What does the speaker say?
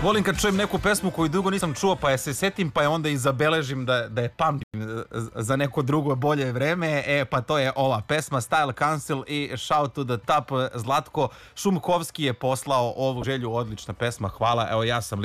Volim kad čujem neku pesmu koju dugo nisam čuo, pa je se setim, pa je onda i zabeležim da je pamtim za neko drugo bolje vreme. Pa to je ova pesma Style Council i Shout to the Top. Zlatko Šumkovski je poslao ovu želju, odlična pesma, hvala. Evo, ja sam